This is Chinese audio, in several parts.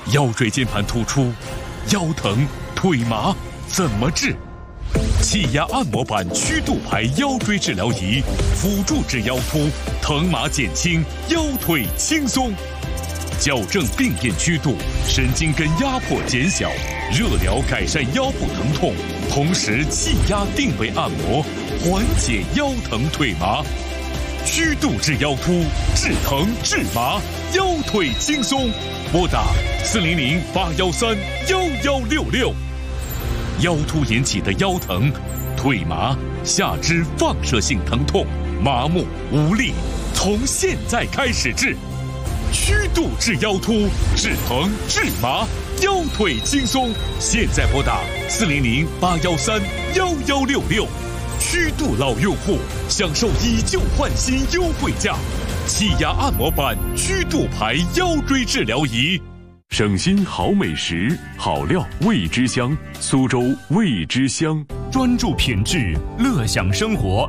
腰椎间盘突出、腰疼、腿麻怎么治？气压按摩板曲度牌腰椎治疗仪，辅助治腰突，疼麻减轻，腰腿轻松。矫正病变曲度，神经根压迫减小，热疗改善腰部疼痛，同时气压定位按摩，缓解腰疼腿麻。曲度治腰突，治疼治麻，腰腿轻松。拨打400-813-1166。腰突引起的腰疼、腿麻、下肢放射性疼痛、麻木无力，从现在开始治。曲度治腰突，治疼治麻，腰腿轻松。现在拨打400-813-1166。曲度老用户享受以旧换新优惠价，气压按摩板曲度牌腰椎治疗仪。 省心好美食，好料味之香，苏州味之香， 专注品质，乐享生活。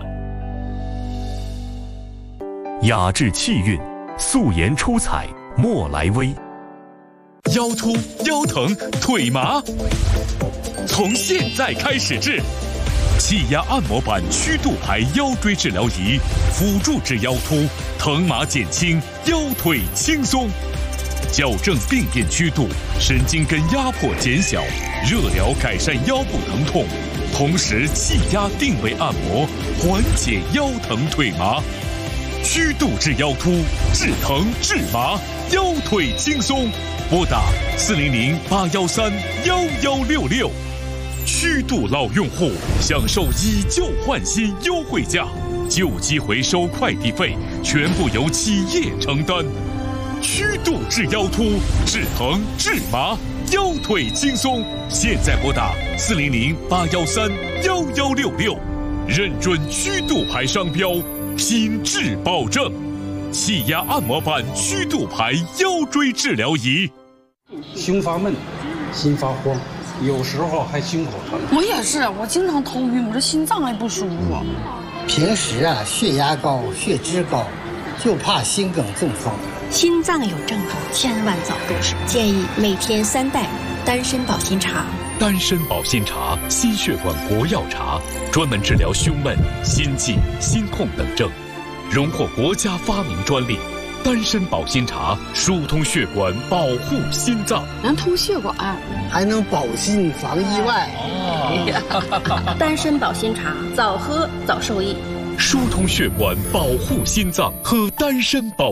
雅致气韵，素颜出彩，莫莱威。 腰突、腰疼、腿麻，从现在开始治。气压按摩板曲度牌腰椎治疗仪，辅助治腰突，疼麻减轻，腰腿轻松。矫正病变曲度，神经根压迫减小，热疗改善腰部疼痛，同时气压定位按摩，缓解腰疼腿麻。曲度治腰突，治疼治麻，腰腿轻松。拨打400-813-1166。曲度老用户享受以旧换新优惠价，旧机回收快递费全部由企业承担。曲度治腰突，治疼治麻，腰腿轻松。现在拨打400-813-1166，认准曲度牌商标，品质保证。气压按摩板曲度牌腰椎治疗仪。 胸发闷，心发慌，有时候还胸口疼。 我也是，我经常头晕，我这心脏也不舒服。 平时血压高，血脂高，就怕心梗中风。 心脏有症状，千万早入手。建议每天3袋丹参保心茶。 丹参保心茶，心血管国药茶，专门治疗胸闷、心悸、心痛等症，荣获国家发明专利。丹参保心茶疏通血管，保护心脏， 能通血管， 还能保心防意外。 丹参保心茶，早喝早受益。 疏通血管，保护心脏，喝丹参保